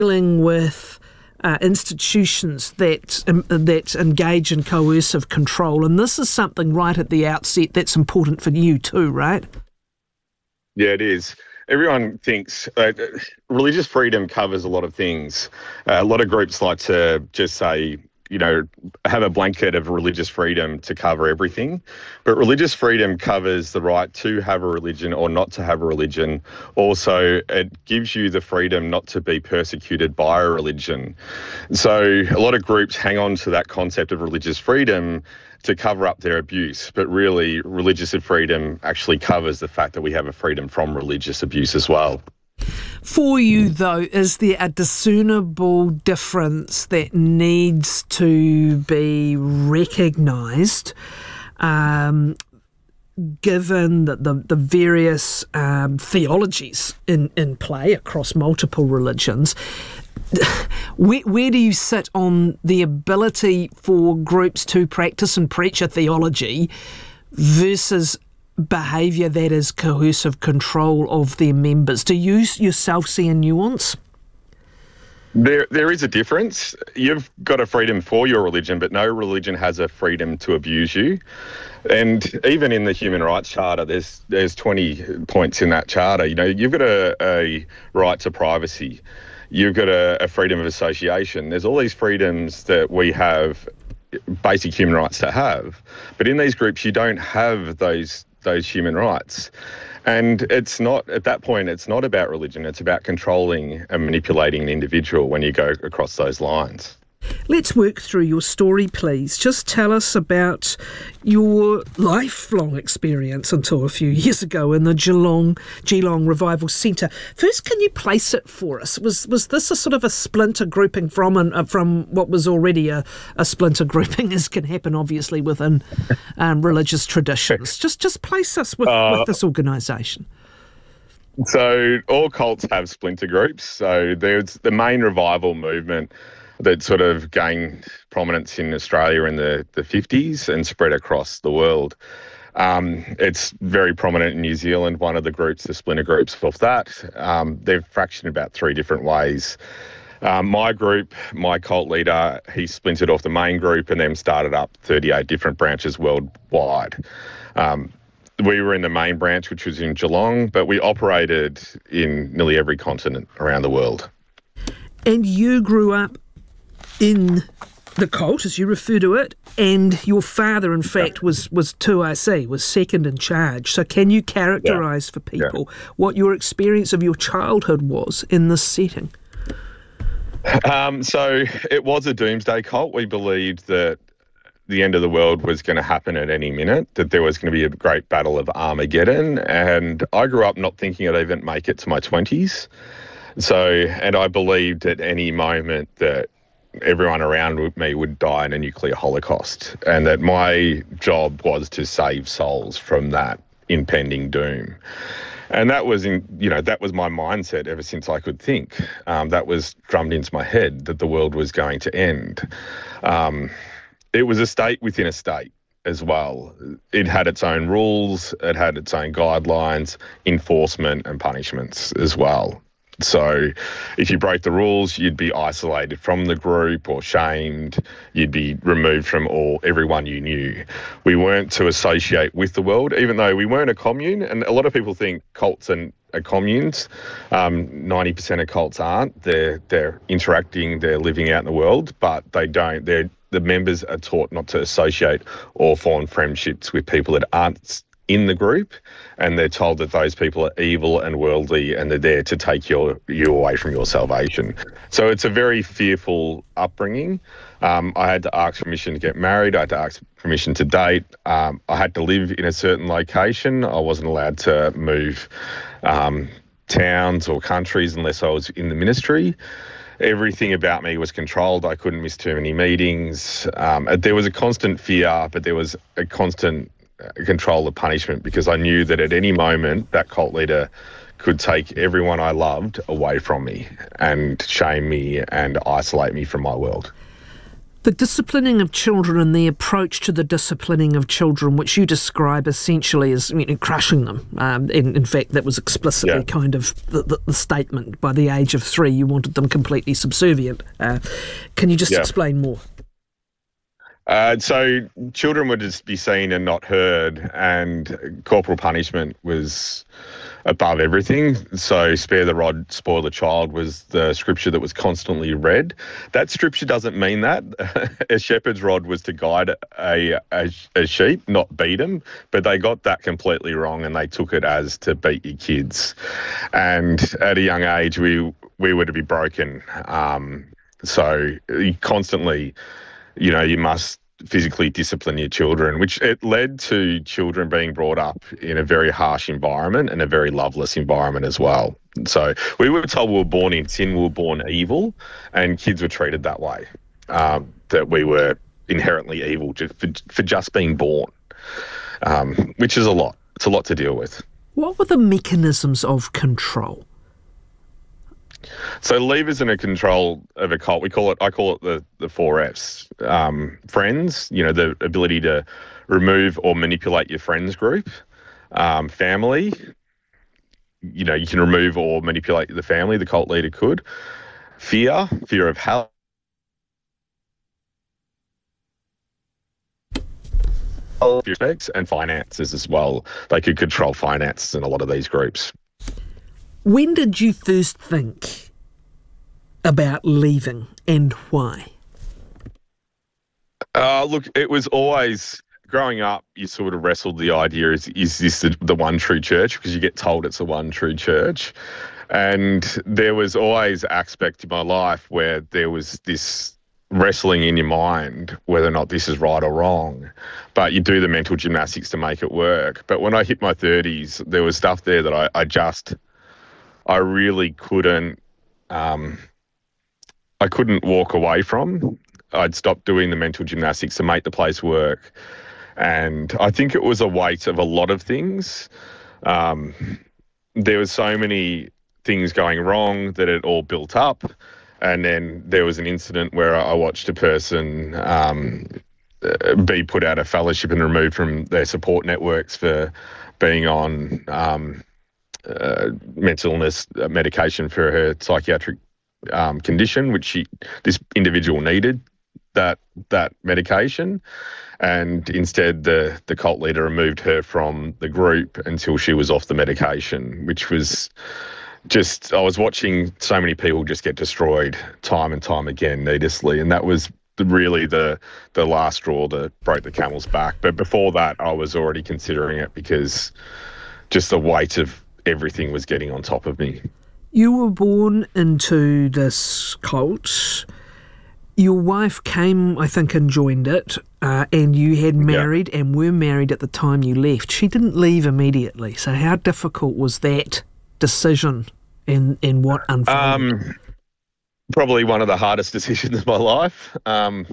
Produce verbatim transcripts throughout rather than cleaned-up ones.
dealing with uh, institutions that um, that engage in coercive control, and this is something right at the outset that's important for you too, right? Yeah, it is. Everyone thinks uh, religious freedom covers a lot of things. Uh, a lot of groups like to just say, you know, have a blanket of religious freedom to cover everything. But religious freedom covers the right to have a religion or not to have a religion. Also, it gives you the freedom not to be persecuted by a religion. So a lot of groups hang on to that concept of religious freedom to cover up their abuse. But really, religious freedom actually covers the fact that we have a freedom from religious abuse as well. For you, though, is there a discernible difference that needs to be recognised, um, given that the, the various um, theologies in, in play across multiple religions? Where, where do you sit on the ability for groups to practice and preach a theology versus behaviour that is coercive control of their members? Do you yourself see a nuance? There, there is a difference. You've got a freedom for your religion, but no religion has a freedom to abuse you. And even in the Human Rights Charter, there's there's twenty points in that charter. You know, you've got a, a right to privacy. You've got a, a freedom of association. There's all these freedoms that we have, basic human rights to have. But in these groups, you don't have those those human rights. And it's not, at that point, it's not about religion, it's about controlling and manipulating an individual when you go across those lines. Let's work through your story, please. Just tell us about your lifelong experience until a few years ago in the Geelong, Geelong Revival Centre. First, can you place it for us? Was was this a sort of a splinter grouping from an, uh, from what was already a, a splinter grouping, as can happen obviously within um, religious traditions? Just just place us with, uh, with this organisation. So all cults have splinter groups. So there's the main revival movement that sort of gained prominence in Australia in the, the fifties and spread across the world. Um, it's very prominent in New Zealand, one of the groups, the splinter groups of that. Um, they've fractioned about three different ways. Um, my group, my cult leader, he splintered off the main group and then started up thirty-eight different branches worldwide. Um, we were in the main branch, which was in Geelong, but we operated in nearly every continent around the world. And you grew up in the cult, as you refer to it, and your father, in fact, was, was two I C, was second in charge. So can you characterise yeah. for people yeah. what your experience of your childhood was in this setting? Um, so it was a doomsday cult. We believed that the end of the world was going to happen at any minute, that there was going to be a great battle of Armageddon. And I grew up not thinking I'd even make it to my twenties. So, and I believed at any moment that everyone around me would die in a nuclear holocaust, and that my job was to save souls from that impending doom. And that was, in, you know, that was my mindset ever since I could think. Um, that was drummed into my head, that the world was going to end. Um, it was a state within a state as well. It had its own rules, it had its own guidelines, enforcement and punishments as well. So if you broke the rules, you'd be isolated from the group or shamed. You'd be removed from all everyone you knew. We weren't to associate with the world, even though we weren't a commune. And a lot of people think cults and are communes. Um, ninety percent of cults aren't. They're, they're interacting, they're living out in the world, but they don't. They're, the members are taught not to associate or form friendships with people that aren't in the group, and they're told that those people are evil and worldly and they're there to take your, you away from your salvation. So it's a very fearful upbringing. Um, I had to ask permission to get married. I had to ask permission to date. Um, I had to live in a certain location. I wasn't allowed to move um, towns or countries unless I was in the ministry. Everything about me was controlled. I couldn't miss too many meetings. Um, there was a constant fear, but there was a constant control of punishment, because I knew that at any moment that cult leader could take everyone I loved away from me and shame me and isolate me from my world. The disciplining of children and the approach to the disciplining of children, which you describe essentially as, you know, crushing them. Um, in, in fact, that was explicitly Yeah. kind of the, the, the statement. By the age of three, you wanted them completely subservient. Uh, can you just Yeah. explain more? Uh, so children would just be seen and not heard, and corporal punishment was above everything. So spare the rod, spoil the child was the scripture that was constantly read. That scripture doesn't mean that. A shepherd's rod was to guide a, a, a sheep, not beat him, but they got that completely wrong and they took it as to beat your kids. And at a young age, we, we were to be broken. Um, so you constantly, you know, you must physically discipline your children, which it led to children being brought up in a very harsh environment and a very loveless environment as well. So we were told we were born in sin, we were born evil, and kids were treated that way, um, that we were inherently evil just for, for just being born, um, which is a lot. It's a lot to deal with. What were the mechanisms of control? So levers in a control of a cult, we call it, I call it the, the four Fs. Um, friends, you know, the ability to remove or manipulate your friends group. Um, family, you know, you can remove or manipulate the family, the cult leader could. Fear, fear of hell. And finances as well. They could control finances in a lot of these groups. When did you first think about leaving and why? Uh, look, it was always, growing up, you sort of wrestled the idea, is, is this the, the one true church? Because you get told it's the one true church. And there was always aspect in my life where there was this wrestling in your mind whether or not this is right or wrong. But you do the mental gymnastics to make it work. But when I hit my thirties, there was stuff there that I, I just... I really couldn't, um, I couldn't walk away from. I'd stopped doing the mental gymnastics to make the place work. And I think it was a weight of a lot of things. Um, there was so many things going wrong that it all built up. And then there was an incident where I watched a person um, be put out of fellowship and removed from their support networks for being on... Um, Uh, mental illness uh, medication for her psychiatric um, condition, which she, this individual needed that that medication, and instead the the cult leader removed her from the group until she was off the medication, which was just, I was watching so many people just get destroyed time and time again needlessly, and that was the, really the the last straw that broke the camel's back. But before that, I was already considering it because just the weight of everything was getting on top of me. You were born into this cult. Your wife came, I think, and joined it, uh, and you had married yeah. and were married at the time you left. She didn't leave immediately. So how difficult was that decision in, in what unfolded? Um, probably one of the hardest decisions of my life. Um,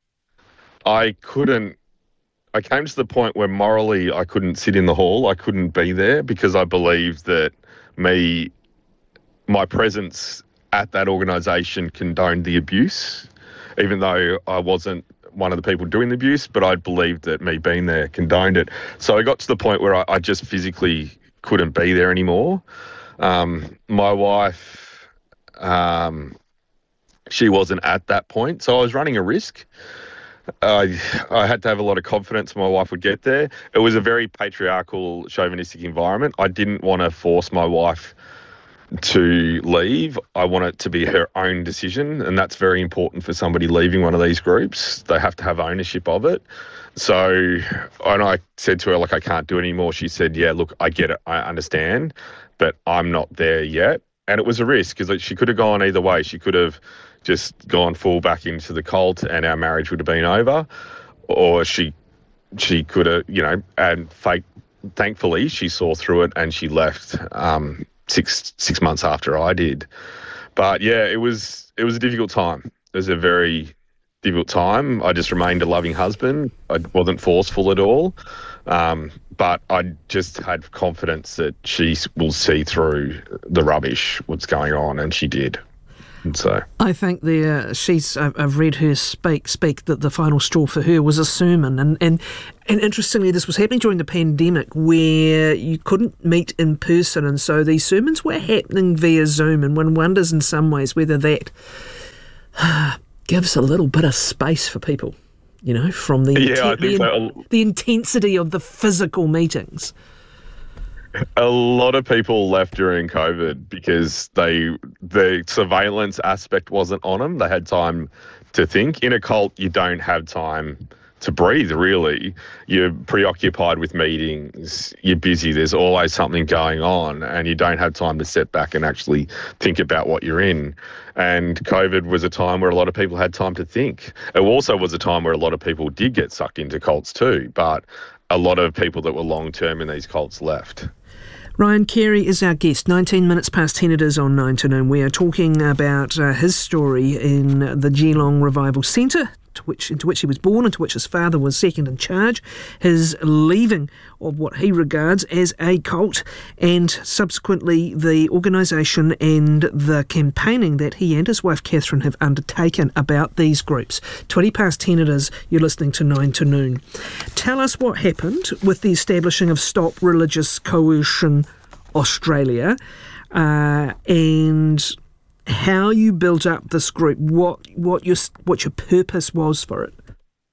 I couldn't I came to the point where morally I couldn't sit in the hall. I couldn't be there because I believed that me, my presence at that organisation condoned the abuse, even though I wasn't one of the people doing the abuse, but I believed that me being there condoned it. So I got to the point where I, I just physically couldn't be there anymore. Um, my wife, um, she wasn't at that point, so I was running a risk. I I had to have a lot of confidence my wife would get there. It was a very patriarchal, chauvinistic environment. I didn't want to force my wife to leave. I want it to be her own decision, and that's very important for somebody leaving one of these groups. They have to have ownership of it. So, and I said to her, like, I can't do it anymore. She said, yeah, look, I get it. I understand, but I'm not there yet. And it was a risk because she could have gone either way. She could have just gone full back into the cult and our marriage would have been over, or she she could have, you know, and fake, thankfully she saw through it and she left um, six six months after I did. But yeah, it was it was a difficult time. It was a very difficult time. I just remained a loving husband. I wasn't forceful at all. Um, but I just had confidence that she will see through the rubbish, what's going on, and she did. And so I think the uh, she's I've, I've read her speak speak that the final straw for her was a sermon, and, and and interestingly, this was happening during the pandemic where you couldn't meet in person, and so these sermons were happening via Zoom, and one wonders in some ways whether that gives a little bit of space for people, you know, from the yeah, I think the, so. the intensity of the physical meetings. A lot of people left during COVID because they the surveillance aspect wasn't on them. They had time to think. In a cult, you don't have time to breathe, really. You're preoccupied with meetings. You're busy. There's always something going on, and you don't have time to sit back and actually think about what you're in. And COVID was a time where a lot of people had time to think. It also was a time where a lot of people did get sucked into cults too, but a lot of people that were long-term in these cults left. Ryan Carey is our guest. nineteen minutes past ten it is on nine to noon. We are talking about uh, his story in the Geelong Revival Centre, to which, into which he was born and to which his father was second in charge, his leaving of what he regards as a cult, and subsequently the organisation and the campaigning that he and his wife Catherine have undertaken about these groups. twenty past ten it is, you're listening to nine to noon. Tell us what happened with the establishing of Stop Religious Coercion Australia, uh, and how you built up this group, what what your what your purpose was for it.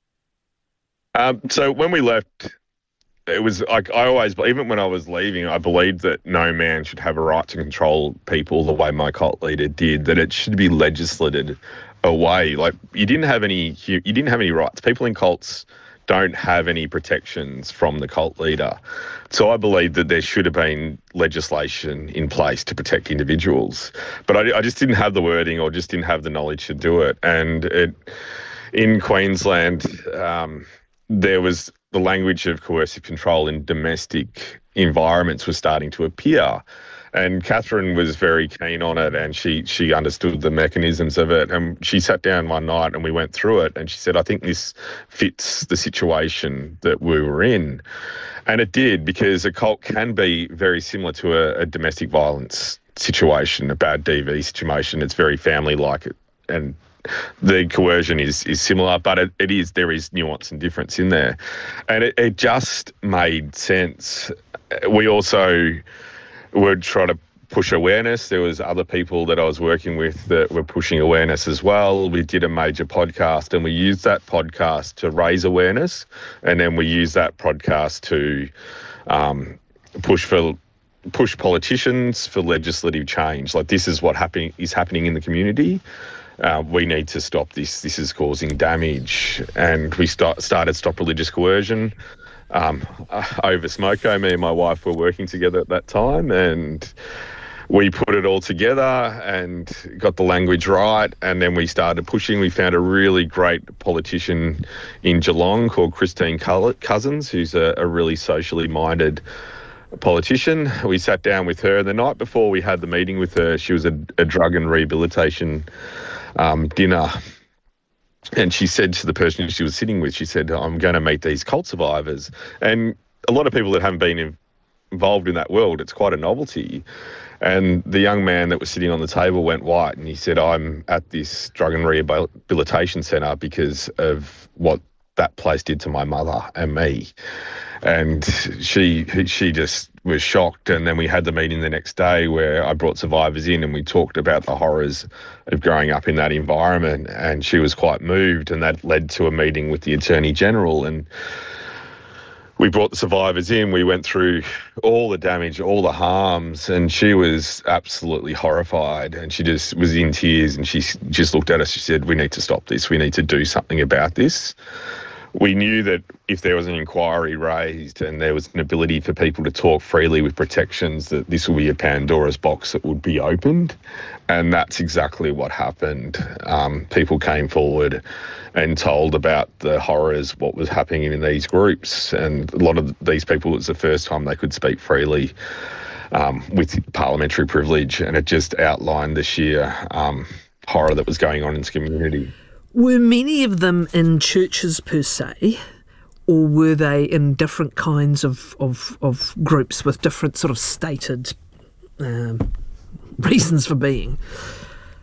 Um, so when we left, it was like I always, even when I was leaving, I believed that no man should have a right to control people the way my cult leader did. That it should be legislated away. Like you didn't have any, you didn't have any rights. People in cults don't have any protections from the cult leader. So I believe that there should have been legislation in place to protect individuals. But I, I just didn't have the wording or just didn't have the knowledge to do it. And it, in Queensland, um, there was the language of coercive control in domestic environments was starting to appear. And Catherine was very keen on it, and she she understood the mechanisms of it. And she sat down one night and we went through it, and she said, I think this fits the situation that we were in. And it did, because a cult can be very similar to a, a domestic violence situation, a bad D V situation. It's very family-like, and the coercion is is similar, but it, it is there is nuance and difference in there. And it, it just made sense. We also would try to push awareness. There was other people that I was working with that were pushing awareness as well. We did a major podcast, and we used that podcast to raise awareness, and then we used that podcast to um, push for push politicians for legislative change. Like, this is what happen- is happening in the community. Uh, we need to stop this. This is causing damage. And we start, started Stop Religious Coercion. Um, over Smoko, me and my wife were working together at that time, and we put it all together and got the language right, and then we started pushing. We found a really great politician in Geelong called Christine Cousins, who's a, a really socially minded politician. We sat down with her. The night before we had the meeting with her, she was a, a drug and rehabilitation um, dinner. And she said to the person she was sitting with, she said, I'm going to meet these cult survivors. And a lot of people that haven't been involved in that world, it's quite a novelty. And the young man that was sitting on the table went white, and he said, I'm at this drug and rehabilitation centre because of what that place did to my mother and me. And she she just was shocked. And then we had the meeting the next day where I brought survivors in and we talked about the horrors of growing up in that environment. And she was quite moved, and that led to a meeting with the Attorney General. And we brought the survivors in. We went through all the damage, all the harms, and she was absolutely horrified. And she just was in tears, and she just looked at us. She said, we need to stop this. We need to do something about this. We knew that if there was an inquiry raised and there was an ability for people to talk freely with protections, that this would be a Pandora's box that would be opened. And that's exactly what happened. Um, people came forward and told about the horrors, what was happening in these groups. And a lot of these people, it was the first time they could speak freely um, with parliamentary privilege. And it just outlined the sheer um, horror that was going on in this community. Were many of them in churches per se, or were they in different kinds of, of, of groups with different sort of stated um, reasons for being?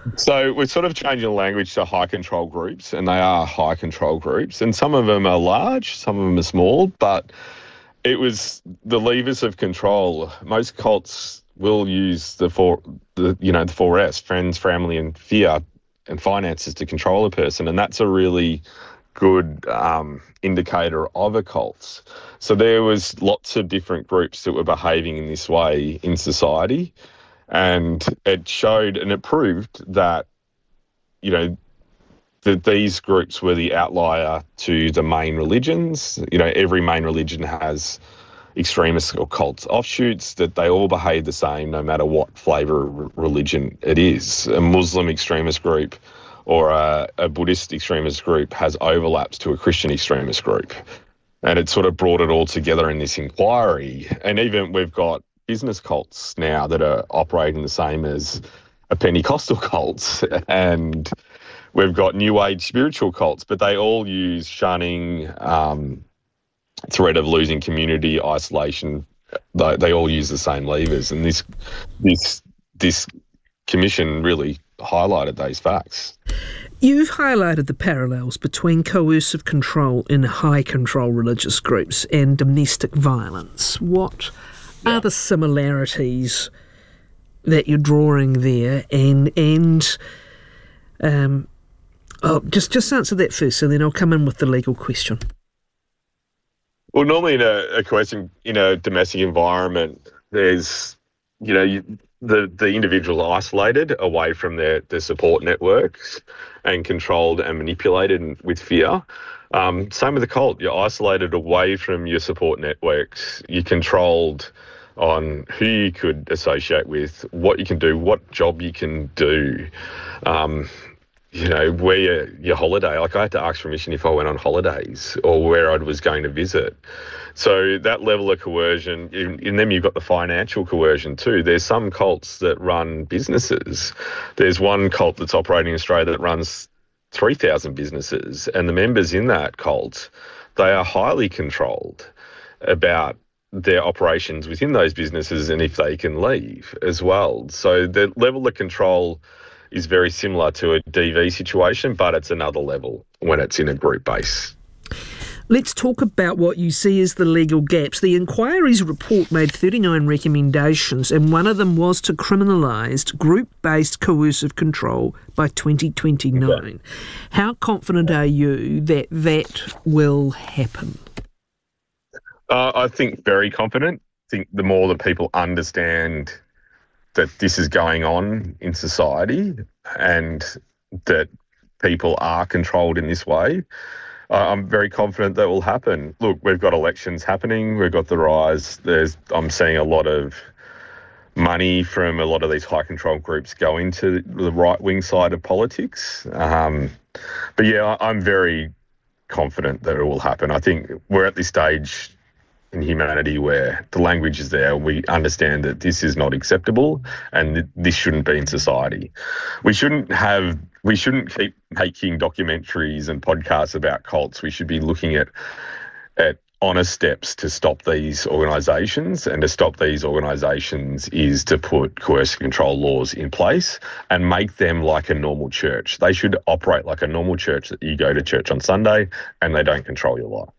So we're sort of changing the language to high control groups, and they are high control groups, and some of them are large, some of them are small, but it was the levers of control. Most cults will use the four, the you know, the four S: friends, family, and fear, and finances to control a person, and that's a really good um, indicator of a cult. So there was lots of different groups that were behaving in this way in society, and it showed and it proved that, you know, that these groups were the outlier to the main religions. You know, every main religion has extremist or cult offshoots, that they all behave the same no matter what flavour of religion it is. A Muslim extremist group or a, a Buddhist extremist group has overlaps to a Christian extremist group. And it sort of brought it all together in this inquiry. And even we've got business cults now that are operating the same as a Pentecostal cult. And we've got New Age spiritual cults, but they all use shunning, um, threat of losing community, isolation. They, they all use the same levers. And this, this, this commission really highlighted those facts. You've highlighted the parallels between coercive control in high control religious groups and domestic violence. What yeah. are the similarities that you're drawing there? And and um, oh, just just answer that first, and then I'll come in with the legal question. Well, normally in a, a question in a domestic environment, there's, you know, you, the the individuals are isolated away from their, their support networks and controlled and manipulated with fear. Um, same with the cult. You're isolated away from your support networks. You're controlled on who you could associate with, what you can do, what job you can do, um, you know, where your, your holiday. Like I had to ask permission if I went on holidays or where I was going to visit. So that level of coercion, in, in them you've got the financial coercion too. There's some cults that run businesses. There's one cult that's operating in Australia that runs three thousand businesses, and the members in that cult, they are highly controlled about their operations within those businesses and if they can leave as well. So the level of control is very similar to a D V situation, but it's another level when it's in a group base. Let's talk about what you see as the legal gaps. The inquiry's report made thirty-nine recommendations, and one of them was to criminalise group-based coercive control by twenty twenty-nine. Okay. How confident are you that that will happen? Uh, I think very confident. I think the more that people understand that this is going on in society and that people are controlled in this way, uh, I'm very confident that will happen. Look, we've got elections happening. We've got the rise. There's, I'm seeing a lot of money from a lot of these high control groups going to the right-wing side of politics. Um, but yeah, I'm very confident that it will happen. I think we're at this stage in humanity where the language is there. We understand that this is not acceptable and th- this shouldn't be in society. We shouldn't have, we shouldn't keep making documentaries and podcasts about cults. We should be looking at, at honest steps to stop these organisations, and to stop these organisations is to put coercive control laws in place and make them like a normal church. They should operate like a normal church, that you go to church on Sunday and they don't control your life.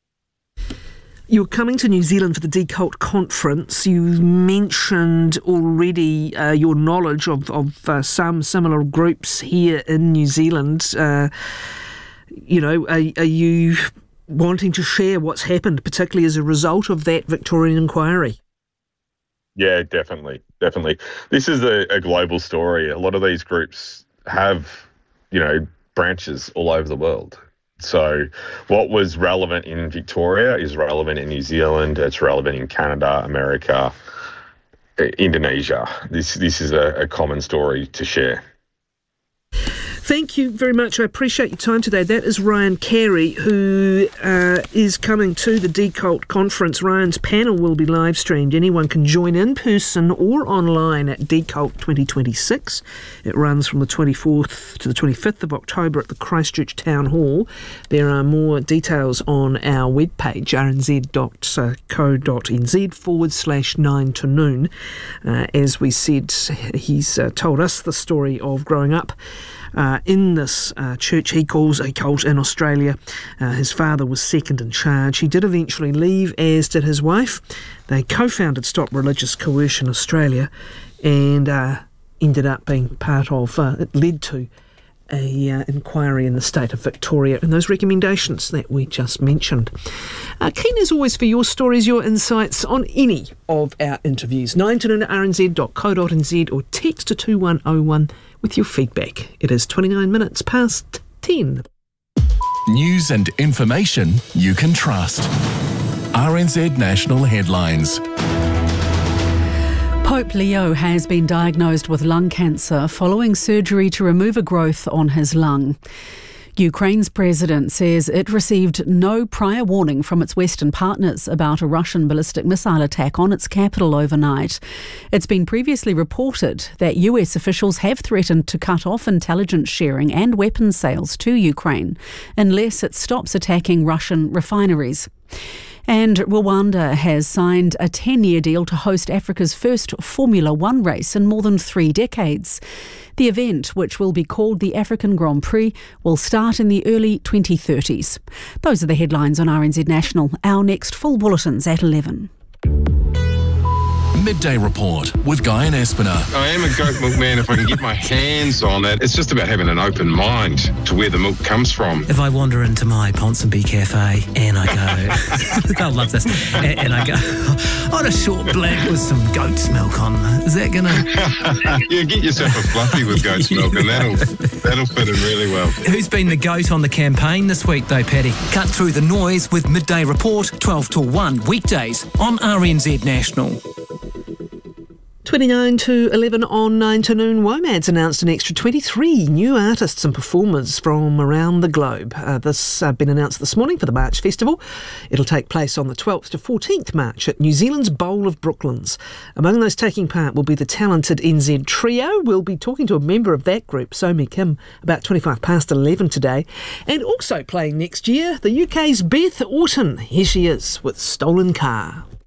You're coming to New Zealand for the Decult Conference. You mentioned already uh, your knowledge of, of uh, some similar groups here in New Zealand. Uh, you know, are, are you wanting to share what's happened, particularly as a result of that Victorian inquiry? Yeah, definitely, definitely. This is a, a global story. A lot of these groups have, you know, branches all over the world. So what was relevant in Victoria is relevant in New Zealand, it's relevant in Canada, America, Indonesia. This this is a, a common story to share. Thank you very much. I appreciate your time today. That is Ryan Carey, who uh, is coming to the Decult conference. Ryan's panel will be live streamed. Anyone can join in person or online at Decult twenty twenty-six. It runs from the twenty-fourth to the twenty-fifth of October at the Christchurch Town Hall. There are more details on our webpage, r n z dot co dot n z forward slash nine to noon. Uh, as we said, he's uh, told us the story of growing up Uh, in this uh, church he calls a cult in Australia. Uh, his father was second in charge. He did eventually leave, as did his wife. They co-founded Stop Religious Coercion Australia and uh, ended up being part of, uh, it led to a uh, inquiry in the state of Victoria and those recommendations that we just mentioned. Uh, keen as always for your stories, your insights on any of our interviews. nine to noon at r n z dot co dot n z or text to two one oh one with your feedback. It is twenty-nine minutes past ten. News and information you can trust. R N Z National Headlines. Pope Leo has been diagnosed with lung cancer following surgery to remove a growth on his lung. Ukraine's president says it received no prior warning from its Western partners about a Russian ballistic missile attack on its capital overnight. It's been previously reported that U S officials have threatened to cut off intelligence sharing and weapons sales to Ukraine unless it stops attacking Russian refineries. And Rwanda has signed a ten-year deal to host Africa's first Formula One race in more than three decades. The event, which will be called the African Grand Prix, will start in the early twenty thirties. Those are the headlines on R N Z National. Our next full bulletin's at eleven. Midday Report with Guy and Espiner. I am a goat milk man if I can get my hands on it. It's just about having an open mind to where the milk comes from. If I wander into my Ponsonby Cafe and I go, they'll love this, and, and I go, I want a short black with some goat's milk on. Is that going to... Yeah, get yourself a fluffy with goat's milk and that'll, that'll fit in really well. Who's been the goat on the campaign this week though, Paddy? Cut through the noise with Midday Report, twelve to one, weekdays on R N Z National. twenty-nine to eleven on nine to noon. WOMAD's announced an extra twenty-three new artists and performers from around the globe. Uh, this has uh, been announced this morning for the March Festival. It'll take place on the twelfth to fourteenth March at New Zealand's Bowl of Brooklands. Among those taking part will be the talented N Z Trio. We'll be talking to a member of that group, Somi Kim, about twenty-five past eleven today. And also playing next year, the U K's Beth Orton. Here she is with Stolen Car.